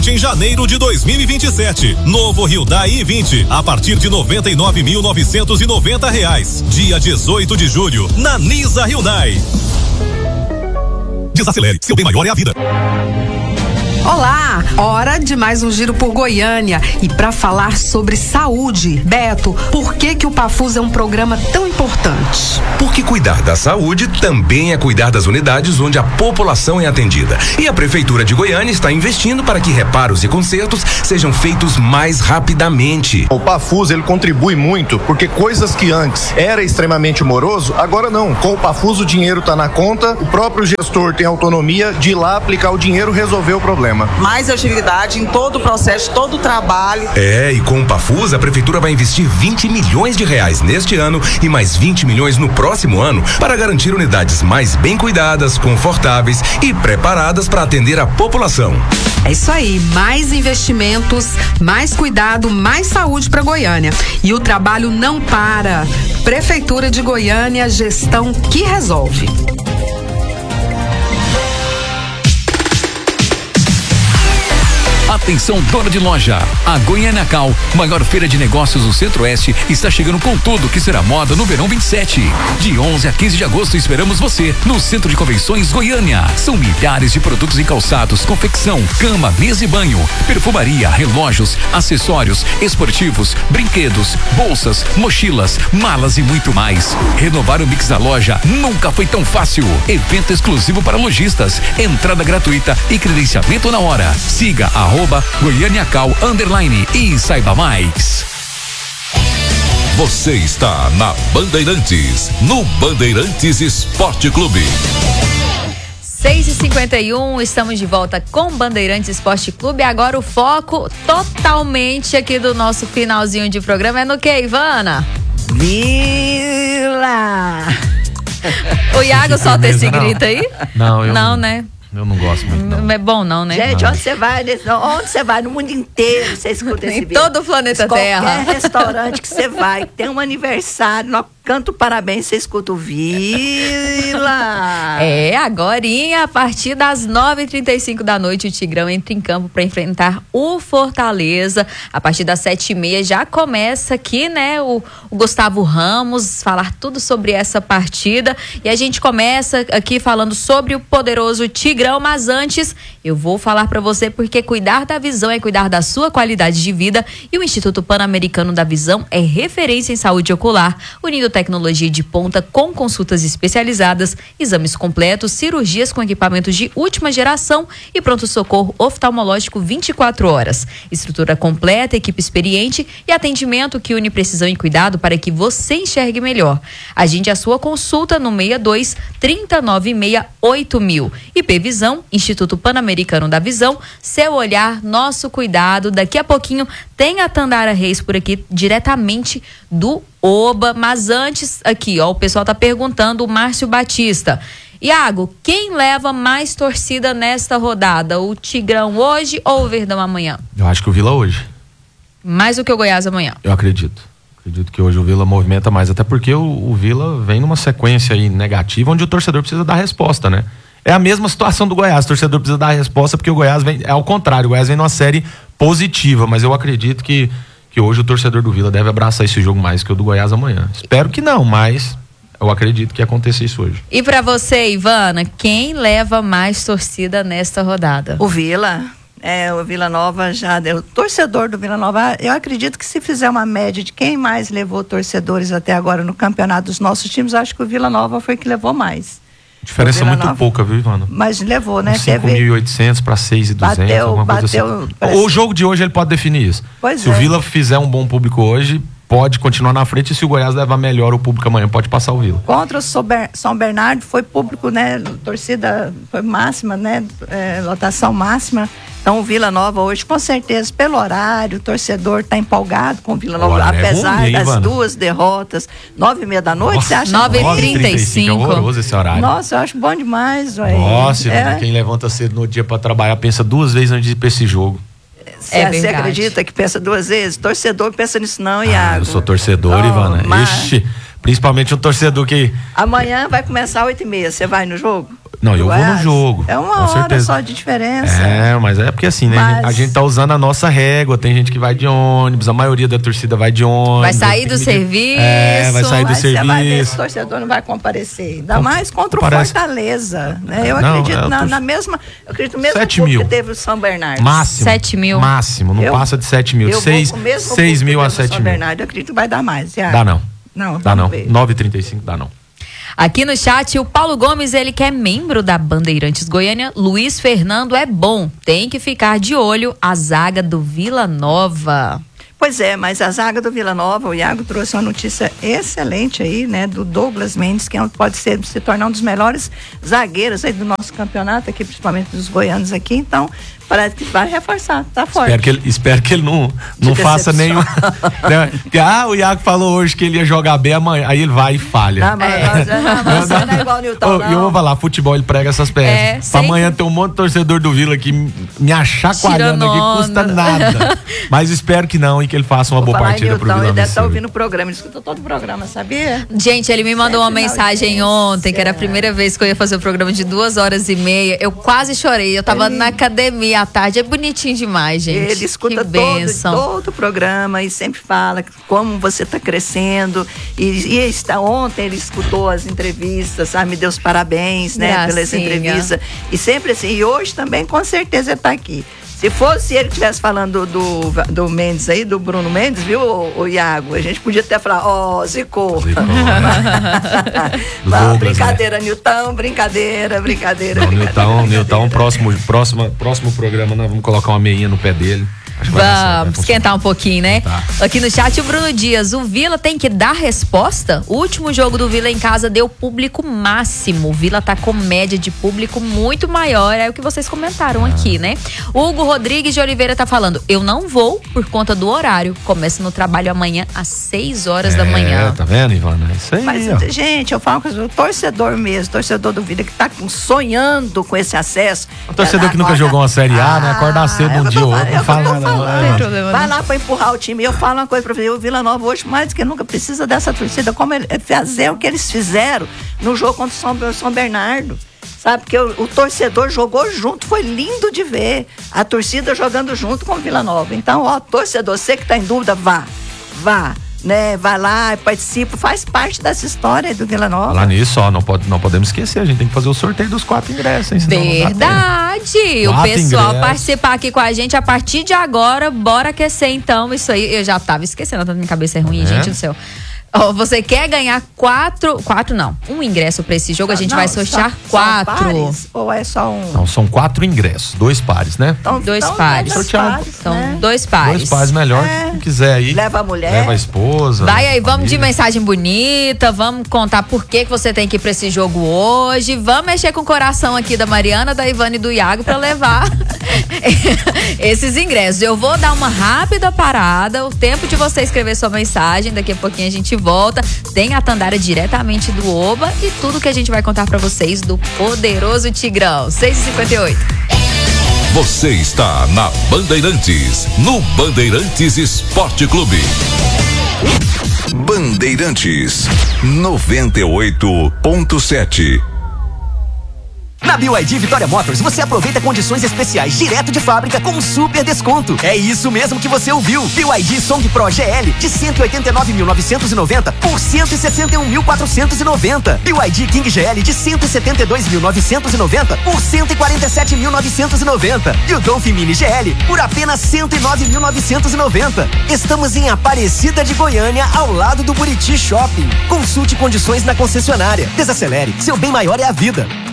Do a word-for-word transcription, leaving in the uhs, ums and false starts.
Em janeiro de dois mil e vinte e sete, novo Hyundai i vinte a partir de noventa e nove mil novecentos e noventa reais. Dia dezoito de julho, na Nisa Hyundai. Desacelere, seu bem maior é a vida. Olá, hora de mais um giro por Goiânia e para falar sobre saúde. Beto, por que que o Pafus é um programa tão importante? Porque cuidar da saúde também é cuidar das unidades onde a população é atendida. E a Prefeitura de Goiânia está investindo para que reparos e consertos sejam feitos mais rapidamente. O Pafus, ele contribui muito, porque coisas que antes era extremamente moroso, agora não. Com o Pafus o dinheiro está na conta, o próprio gestor tem autonomia de ir lá aplicar o dinheiro e resolver o problema. Mais agilidade em todo o processo, todo o trabalho. É, e com o Pafus, a Prefeitura vai investir vinte milhões de reais neste ano e mais vinte milhões no próximo ano para garantir unidades mais bem cuidadas, confortáveis e preparadas para atender a população. É isso aí, mais investimentos, mais cuidado, mais saúde para Goiânia. E o trabalho não para. Prefeitura de Goiânia, gestão que resolve. Atenção, dona de loja. A Goiânia Cal, maior feira de negócios do Centro-Oeste, está chegando com tudo que será moda no verão vinte e sete. De onze a quinze de agosto esperamos você no Centro de Convenções Goiânia. São milhares de produtos em calçados, confecção, cama, mesa e banho, perfumaria, relógios, acessórios, esportivos, brinquedos, bolsas, mochilas, malas e muito mais. Renovar o mix da loja nunca foi tão fácil. Evento exclusivo para lojistas, entrada gratuita e credenciamento na hora. Siga a Arroba Goiânia Cal Underline e saiba mais. Você está na Bandeirantes, no Bandeirantes Esporte Clube. seis e cinquenta e um, estamos de volta com Bandeirantes Esporte Clube. Agora o foco totalmente aqui do nosso finalzinho de programa é no que, Ivana? Vila! O Iago solta esse grito aí? Não, eu não, não, né? Eu não gosto muito, não. Não é bom não, né? Gente, não. onde você vai, onde você vai, no mundo inteiro, você escuta esse Em vídeo. todo o planeta Terra. Qualquer restaurante que você vai, tem um aniversário, no canto parabéns, você escuta o Vila. É, agorinha, a partir das nove e trinta e cinco da noite, o Tigrão entra em campo para enfrentar o Fortaleza. A partir das sete e meia já começa aqui, né, o, o Gustavo Ramos falar tudo sobre essa partida. E a gente começa aqui falando sobre o poderoso Tigrão, mas antes eu vou falar para você porque cuidar da visão é cuidar da sua qualidade de vida e o Instituto Pan-Americano da Visão é referência em saúde ocular, unindo tecnologia de ponta com consultas especializadas, exames completos, cirurgias com equipamentos de última geração e pronto-socorro oftalmológico vinte e quatro horas. Estrutura completa, equipe experiente e atendimento que une precisão e cuidado para que você enxergue melhor. Agende a sua consulta no seis dois, três nove seis, oito mil. I P Visão, Instituto Pan-Americano da Visão, seu olhar, nosso cuidado. Daqui a pouquinho tem a Tandara Reis por aqui, diretamente do Oba, mas antes aqui, ó, o pessoal tá perguntando, o Márcio Batista. Iago, quem leva mais torcida nesta rodada? O Tigrão hoje ou o Verdão amanhã? Eu acho que o Vila hoje. Mais do que o Goiás amanhã? Eu acredito. Acredito que hoje o Vila movimenta mais, até porque o, o Vila vem numa sequência aí negativa, onde o torcedor precisa dar resposta, né? É a mesma situação do Goiás, o torcedor precisa dar resposta porque o Goiás vem, é ao contrário, o Goiás vem numa série positiva, mas eu acredito que que hoje o torcedor do Vila deve abraçar esse jogo mais que o do Goiás amanhã. Espero que não, mas eu acredito que aconteça isso hoje. E pra você, Ivana, quem leva mais torcida nesta rodada? O Vila. É, o Vila Nova já deu. O torcedor do Vila Nova, eu acredito que se fizer uma média de quem mais levou torcedores até agora no campeonato dos nossos times, acho que o Vila Nova foi que levou mais. Diferença muito Nova, pouca, viu, Ivana? Mas levou, né? cinco mil e oitocentos para seis mil e duzentos, bateu, alguma coisa bateu, assim. Parece... O jogo de hoje ele pode definir isso. Pois se é. o Vila fizer um bom público hoje, pode continuar na frente, e se o Goiás levar melhor o público amanhã, pode passar o Vila. Contra o São Bernardo foi público, né? Torcida foi máxima, né? É, lotação máxima. Então o Vila Nova hoje, com certeza, pelo horário, o torcedor está empolgado com o Vila Nova, apesar é ruim, das Ivana? duas derrotas. Nove e meia da noite, Nossa, você acha? Nove e trinta e cinco. É horroroso esse horário. Nossa, eu acho bom demais. Ué. Nossa, é. Ivana, quem levanta cedo no dia para trabalhar pensa duas vezes antes de ir para esse jogo. Você é acredita que pensa duas vezes? Torcedor pensa nisso não, Iago. Ah, eu sou torcedor, oh, Ivana. Mas... Ixi, principalmente um torcedor que... Amanhã vai começar oito e meia, você vai no jogo? Não, eu vou no jogo. É uma com hora certeza. só de diferença. É, mas é porque assim, né? Mas- A gente tá usando a nossa régua, tem gente que vai de ônibus, a maioria da torcida vai de ônibus. Vai sair do tem que medir- serviço. É, vai sair do Mas você vai ver se o serviço. torcedor não vai comparecer. Ainda mais contra o Parece- Fortaleza. Né? Eu Não, acredito é, eu na, tô- na mesma. Eu acredito no mesmo Sete público mil. que teve o São Bernardo. Máximo. Sete mil. Máximo, não Eu- passa de sete mil. Eu vou seis com o mesmo seis público mil que a teve o sete São mil. Bernardo, eu acredito que vai dar mais. Já. Dá não. Não, Dá vamos não. ver. nove e trinta e cinco dá não. Aqui no chat, o Paulo Gomes, ele que é membro da Bandeirantes Goiânia. Luiz Fernando é bom. Tem que ficar de olho a zaga do Vila Nova. Pois é, mas a zaga do Vila Nova, o Iago trouxe uma notícia excelente aí, né, do Douglas Mendes, que é um- pode ser, se tornar um dos melhores zagueiros aí do nosso campeonato aqui, principalmente dos goianos aqui, então parece que vai reforçar, tá forte. Espero que ele, espero que ele não, não faça decepção. nenhum. né? Que, ah, o Iago falou hoje que ele ia jogar bem amanhã. Aí ele vai e falha. Não, mas, mas, não, mas você não é igual o Newton, Ô, E eu vou não. falar, futebol ele prega essas peças. É, pra sempre. amanhã ter um monte de torcedor do Vila aqui me achacoalhando aqui, Tirando custa onda. nada. Mas espero que não e que ele faça uma Vou boa falar em partida pro Newton, Vila ele deve estar vencer. ouvindo o programa, ele escuta todo o programa, sabia? Gente, ele me mandou uma Sempre na mensagem audiência. ontem, que era a primeira vez que eu ia fazer o programa de duas horas e meia. Eu quase chorei. Eu tava na academia à tarde. É bonitinho demais, gente. Ele escuta que todo, bênção. todo o programa e sempre fala como você está crescendo. E, e está, ontem ele escutou as entrevistas, sabe? Me deu os parabéns, né? Pelas Gracinha. entrevistas. E sempre assim, e hoje também com certeza ele está aqui. Se fosse ele que estivesse falando do, do, do Mendes aí, do Bruno Mendes, viu, o, o Iago? A gente podia até falar, ó, oh, zicou. Zicou, Do Não, Douglas, brincadeira, Nilton, brincadeira, brincadeira. Não, brincadeira, Nilton, brincadeira. Nilton, próximo, próximo, próximo programa, nós vamos colocar uma meinha no pé dele. Acho que vai dar certo, vai Vamos funcionar. esquentar um pouquinho, né? Tá. Aqui no chat, o Bruno Dias. O Vila tem que dar resposta? O último jogo do Vila em casa deu público máximo. O Vila tá com média de público muito maior. É o que vocês comentaram aqui, né? O Hugo Rodrigues de Oliveira tá falando: eu não vou por conta do horário. Começo no trabalho amanhã às seis horas da manhã. É, tá vendo, Ivana? É isso aí, Mas, ó. gente, eu falo com o torcedor mesmo, torcedor do Vila que tá com- sonhando com esse acesso. O torcedor que nunca Acorda- jogou uma Série A, né? Acordar cedo um eu dia tô ou outro, falando, não eu fala tô nada, não, falando. né, mano? problema, Vai né? lá pra empurrar o time. E eu falo uma coisa pra você, o Vila Nova hoje, mais do que nunca, precisa dessa torcida, como ele, fazer o que eles fizeram no jogo contra o São, São Bernardo. Sabe, porque o, o torcedor jogou junto, foi lindo de ver. A torcida jogando junto com o Vila Nova. Então, ó, torcedor, você que tá em dúvida, vá, vá, né? Vai lá, participa, faz parte dessa história do Vila Nova. Falar nisso, ó, não, pode, não podemos esquecer, a gente tem que fazer o sorteio dos quatro ingressos, hein? senão não dá tempo. Verdade! O Quatro pessoal ingressos. participar aqui com a gente a partir de agora. Bora aquecer então. Isso aí eu já tava esquecendo, tanto minha cabeça é ruim, É? gente do céu. Ó, você quer ganhar quatro, quatro não, um ingresso pra esse jogo, a gente Não, vai sortear são- quatro. São pares, ou é só um? Não, são quatro ingressos, dois pares, né? Então, Dois então pares. dois Sorteado. pares, São né? dois pares. Dois pares melhor, É. quem quiser aí. Leva a mulher. Leva a esposa. Vai aí, vamos de família. mensagem bonita, vamos contar por que, que você tem que ir pra esse jogo hoje, vamos mexer com o coração aqui da Mariana, da Ivana e do Iago pra levar esses ingressos. Eu vou dar uma rápida parada, o tempo de você escrever sua mensagem, daqui a pouquinho a gente volta. Tem a Tandara diretamente do Oba e tudo que a gente vai contar pra vocês do poderoso Tigrão. seis e cinquenta e oito. Você está na Bandeirantes, no Bandeirantes Esporte Clube. Bandeirantes noventa e oito ponto sete. Na B Y D Vitória Motors, você aproveita condições especiais direto de fábrica com super desconto. É isso mesmo que você ouviu. B Y D Song Pro G L de cento e oitenta e nove mil novecentos e noventa por cento e sessenta e um mil quatrocentos e noventa. B Y D King G L de cento e setenta e dois mil novecentos e noventa por cento e quarenta e sete mil novecentos e noventa. E o Dolphin Mini G L por apenas cento e nove mil novecentos e noventa. Estamos em Aparecida de Goiânia, ao lado do Buriti Shopping. Consulte condições na concessionária. Desacelere, seu bem maior é a vida.